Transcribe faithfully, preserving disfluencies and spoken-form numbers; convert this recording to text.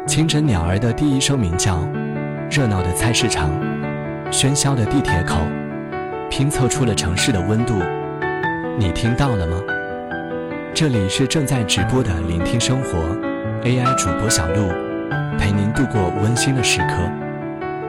清晨鸟儿的第一声鸣叫，热闹的菜市场，喧嚣的地铁口，拼凑出了城市的温度。你听到了吗？这里是正在直播的聆听生活 A I 主播小璐，陪您度过温馨的时刻。